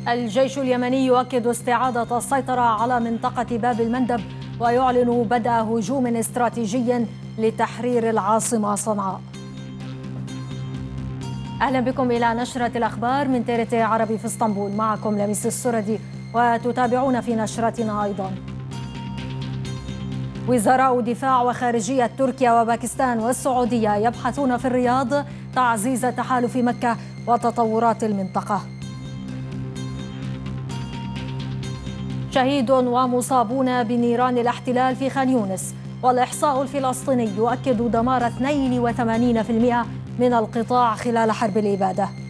الجيش اليمني يؤكد استعادة السيطرة على منطقة باب المندب ويعلن بدء هجوم استراتيجي لتحرير العاصمة صنعاء. أهلا بكم إلى نشرة الأخبار من TRT عربي في اسطنبول، معكم لميس السردي، وتتابعون في نشرتنا أيضا. وزراء دفاع وخارجية تركيا وباكستان والسعودية يبحثون في الرياض تعزيز تحالف مكة وتطورات المنطقة. شهيد ومصابون بنيران الاحتلال في خان يونس، والإحصاء الفلسطيني يؤكد دمار 82% من القطاع خلال حرب الإبادة.